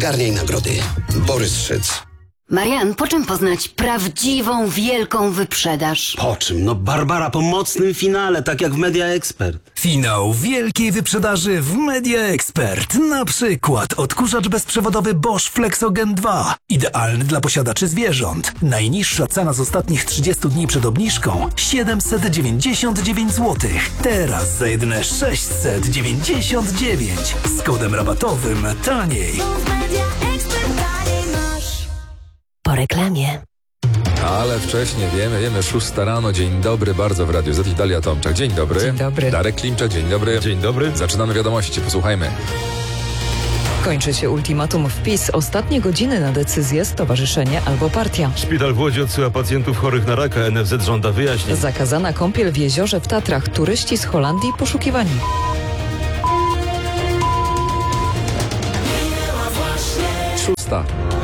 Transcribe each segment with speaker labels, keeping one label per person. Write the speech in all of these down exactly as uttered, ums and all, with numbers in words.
Speaker 1: Zgarniaj nagrody. Borys Szyc.
Speaker 2: Marian, po czym poznać prawdziwą, wielką wyprzedaż?
Speaker 3: Po czym? No Barbara, po mocnym finale, tak jak w Media Expert.
Speaker 4: Finał wielkiej wyprzedaży w Media Expert. Na przykład odkurzacz bezprzewodowy Bosch Flexogen dwa. Idealny dla posiadaczy zwierząt. Najniższa cena z ostatnich trzydziestu dni przed obniżką siedemset dziewięćdziesiąt dziewięć złotych. Teraz za jedyne sześćset dziewięćdziesiąt dziewięć. Z kodem rabatowym taniej.
Speaker 2: Po reklamie.
Speaker 5: Ale wcześniej, wiemy, wiemy, szósta rano, dzień dobry, bardzo w Radiu Z i Dalia Tomczak. Dzień dobry.
Speaker 6: Dzień dobry.
Speaker 5: Darek Klimczak, dzień dobry.
Speaker 7: Dzień dobry.
Speaker 5: Zaczynamy wiadomości, posłuchajmy.
Speaker 6: Kończy się ultimatum w PiS. Ostatnie godziny na decyzję stowarzyszenie albo partia.
Speaker 7: Szpital w Łodzi odsyła pacjentów chorych na raka. N F Z żąda wyjaśnień.
Speaker 6: Zakazana kąpiel w jeziorze w Tatrach. Turyści z Holandii poszukiwani.
Speaker 5: Szósta.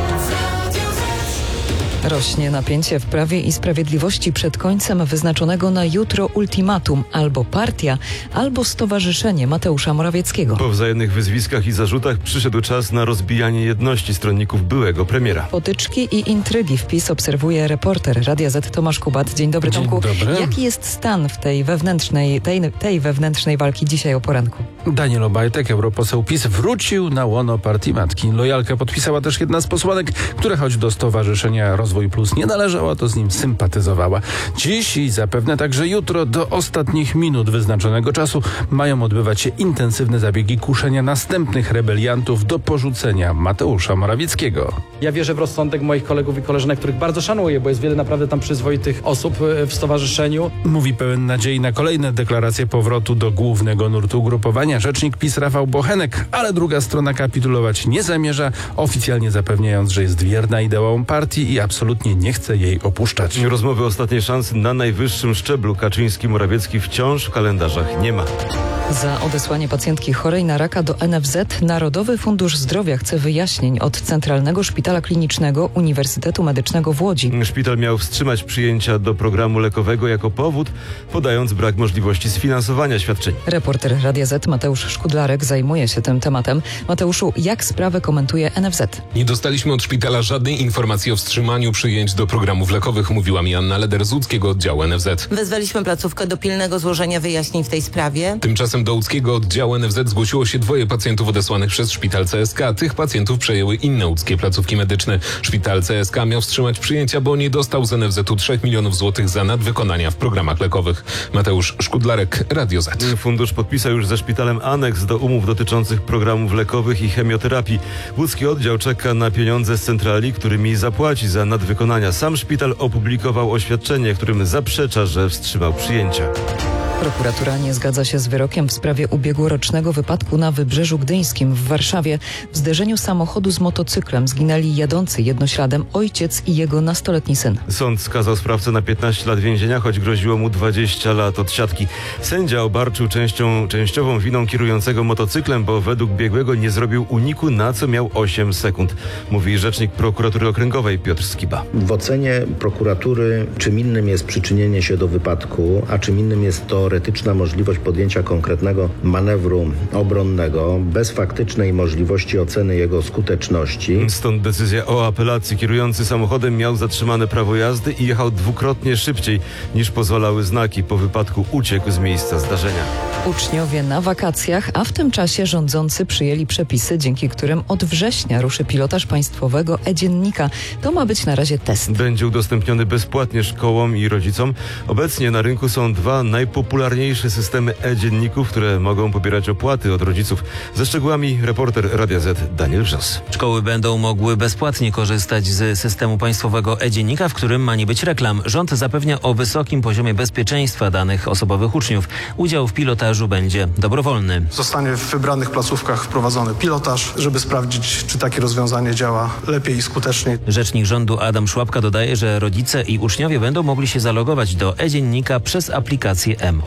Speaker 6: Rośnie napięcie w Prawie i Sprawiedliwości przed końcem wyznaczonego na jutro ultimatum. Albo partia, albo stowarzyszenie Mateusza Morawieckiego.
Speaker 7: Po wzajemnych wyzwiskach i zarzutach przyszedł czas na rozbijanie jedności stronników byłego premiera.
Speaker 6: Potyczki i intrygi w PiS obserwuje reporter Radia Z Tomasz Kubat. Dzień dobry,
Speaker 8: Dzień
Speaker 6: Tomku.
Speaker 8: dobry.
Speaker 6: Jaki jest stan w tej wewnętrznej, tej, tej wewnętrznej walki dzisiaj o poranku?
Speaker 8: Daniel Obajtek, europoseł PiS, wrócił na łono partii matki. Lojalkę podpisała też jedna z posłanek, która choć do Stowarzyszenia Rozwój Plus nie należała, to z nim sympatyzowała. Dziś i zapewne także jutro do ostatnich minut wyznaczonego czasu mają odbywać się intensywne zabiegi kuszenia następnych rebeliantów do porzucenia Mateusza Morawieckiego.
Speaker 9: Ja wierzę w rozsądek moich kolegów i koleżanek, których bardzo szanuję, bo jest wiele naprawdę tam przyzwoitych osób w stowarzyszeniu.
Speaker 8: Mówi pełen nadziei na kolejne deklaracje powrotu do głównego nurtu ugrupowania rzecznik PiS Rafał Bochenek, ale druga strona kapitulować nie zamierza, oficjalnie zapewniając, że jest wierna ideałom partii i absolutnie nie chce jej opuszczać.
Speaker 7: Rozmowy ostatniej szansy na najwyższym szczeblu Kaczyński-Morawiecki wciąż w kalendarzach nie ma.
Speaker 6: Za odesłanie pacjentki chorej na raka do N F Z Narodowy Fundusz Zdrowia chce wyjaśnień od Centralnego Szpitala Klinicznego Uniwersytetu Medycznego w Łodzi.
Speaker 7: Szpital miał wstrzymać przyjęcia do programu lekowego jako powód, podając brak możliwości sfinansowania świadczeń.
Speaker 6: Reporter Radia Z Mateusz Szkudlarek zajmuje się tym tematem. Mateuszu, jak sprawę komentuje N F Z?
Speaker 10: Nie dostaliśmy od szpitala żadnej informacji o wstrzymaniu przyjęć do programów lekowych, mówiła mi Anna Leder z łódzkiego oddziału N F Z.
Speaker 11: Wezwaliśmy placówkę do pilnego złożenia wyjaśnień w tej sprawie.
Speaker 10: Tymczasem do łódzkiego oddziału N F Z zgłosiło się dwoje pacjentów odesłanych przez szpital C S K. Tych pacjentów przejęły inne łódzkie placówki medyczne. Szpital C S K miał wstrzymać przyjęcia, bo nie dostał z N F Z-u trzech milionów złotych za nadwykonania w programach lekowych. Mateusz Szkudlarek, Radio Z.
Speaker 7: Fundusz podpisał już ze szpitalem aneks do umów dotyczących programów lekowych i chemioterapii. Łódzki oddział czeka na pieniądze z centrali, którymi zapłaci za nadwykonania. Sam szpital opublikował oświadczenie, którym zaprzecza, że wstrzymał przyjęcia.
Speaker 6: Prokuratura nie zgadza się z wyrokiem w sprawie ubiegłorocznego wypadku na Wybrzeżu Gdyńskim w Warszawie. W zderzeniu samochodu z motocyklem zginęli jadący jednośladem ojciec i jego nastoletni syn.
Speaker 7: Sąd skazał sprawcę na piętnaście lat więzienia, choć groziło mu dwadzieścia lat odsiadki. Sędzia obarczył częścią, częściową winą kierującego motocyklem, bo według biegłego nie zrobił uniku, na co miał osiem sekund. Mówi rzecznik prokuratury okręgowej Piotr Skiba.
Speaker 12: W ocenie prokuratury czym innym jest przyczynienie się do wypadku, a czym innym jest to teoretyczna możliwość podjęcia konkretnego manewru obronnego bez faktycznej możliwości oceny jego skuteczności.
Speaker 7: Stąd decyzja o apelacji. Kierujący samochodem miał zatrzymane prawo jazdy i jechał dwukrotnie szybciej niż pozwalały znaki. Po wypadku uciekł z miejsca zdarzenia.
Speaker 6: Uczniowie na wakacjach, a w tym czasie rządzący przyjęli przepisy, dzięki którym od września ruszy pilotaż państwowego e-dziennika. To ma być na razie test.
Speaker 7: Będzie udostępniony bezpłatnie szkołom i rodzicom. Obecnie na rynku są dwa najpopularniejsze systemy e-dzienników, które mogą pobierać opłaty od rodziców. Ze szczegółami reporter Radia Z Daniel Wrzos.
Speaker 13: Szkoły będą mogły bezpłatnie korzystać z systemu państwowego e-dziennika, w którym ma nie być reklam. Rząd zapewnia o wysokim poziomie bezpieczeństwa danych osobowych uczniów. Udział w pilotażu będzie dobrowolny.
Speaker 14: Zostanie w wybranych placówkach wprowadzony pilotaż, żeby sprawdzić, czy takie rozwiązanie działa lepiej i skuteczniej.
Speaker 13: Rzecznik rządu Adam Szłapka dodaje, że rodzice i uczniowie będą mogli się zalogować do e-dziennika przez aplikację M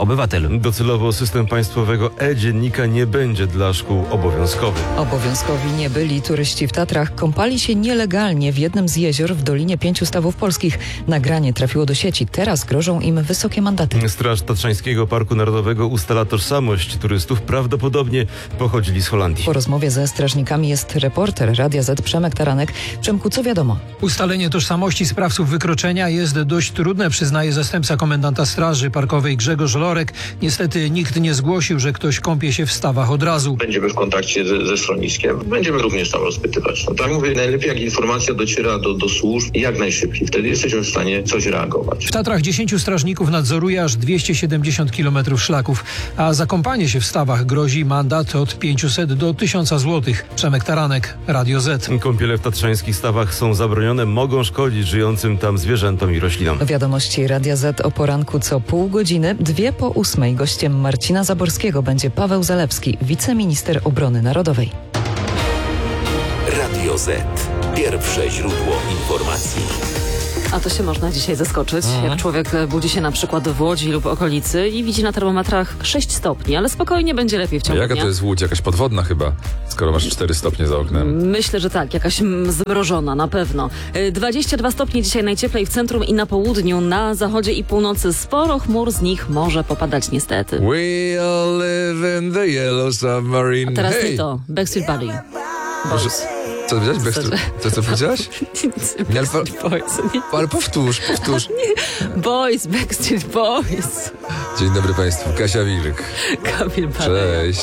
Speaker 13: obywatel.
Speaker 7: Docelowo system państwowego e-dziennika nie będzie dla szkół obowiązkowy.
Speaker 6: Obowiązkowi nie byli turyści w Tatrach. Kąpali się nielegalnie w jednym z jezior w Dolinie Pięciu Stawów Polskich. Nagranie trafiło do sieci. Teraz grożą im wysokie mandaty.
Speaker 7: Straż Tatrzańskiego Parku Narodowego ustala tożsamość turystów. Prawdopodobnie pochodzili z Holandii.
Speaker 6: Po rozmowie ze strażnikami jest reporter Radia Z Przemek Taranek. Przemku, co wiadomo?
Speaker 15: Ustalenie tożsamości sprawców wykroczenia jest dość trudne, przyznaje zastępca komendanta Straży Parkowej Grzegorz Lorek. Niestety nikt nie zgłosił, że ktoś kąpie się w stawach od razu.
Speaker 16: Będziemy w kontakcie ze, ze schroniskiem. Będziemy również tam rozpytywać. No tak mówię, najlepiej jak informacja dociera do, do służb jak najszybciej. Wtedy jesteśmy w stanie coś reagować.
Speaker 15: W Tatrach dziesięciu strażników nadzoruje aż dwieście siedemdziesiąt kilometrów szlaków, a za kąpanie się w stawach grozi mandat od pięciuset do tysiąca złotych. Przemek Taranek, Radio Z.
Speaker 7: Kąpiele w tatrzańskich stawach są zabronione, mogą szkodzić żyjącym tam zwierzętom i roślinom.
Speaker 6: Wiadomości Radia Z o poranku co pół godziny, dwie po ósmej. Gościem Marcina Zaborskiego będzie Paweł Zalewski, wiceminister obrony narodowej.
Speaker 17: Radio Z. Pierwsze źródło informacji.
Speaker 18: A to się można dzisiaj zaskoczyć, mhm. jak człowiek budzi się na przykład w Łodzi lub okolicy i widzi na termometrach sześć stopni, ale spokojnie będzie lepiej w ciągu
Speaker 5: Jaka
Speaker 18: dnia.
Speaker 5: to jest Łódź? Jakaś podwodna chyba, skoro masz cztery stopnie za oknem.
Speaker 18: Myślę, że tak, jakaś zmrożona na pewno. dwadzieścia dwa stopnie dzisiaj najcieplej w centrum i na południu, na zachodzie i północy sporo chmur, z nich może popadać niestety.
Speaker 5: We all live in the yellow submarine.
Speaker 18: A teraz
Speaker 5: hey!
Speaker 18: nie to, Backstreet Buddy. Boys.
Speaker 5: Co powiedziałeś? Backstreet... Co, co powiedziałaś?
Speaker 18: Nie, ale, Boys, nie.
Speaker 5: ale powtórz, powtórz.
Speaker 18: Boys, Backstreet Boys.
Speaker 5: Dzień dobry Państwu, Kasia Wilk.
Speaker 18: Kamil Badek.
Speaker 5: Cześć.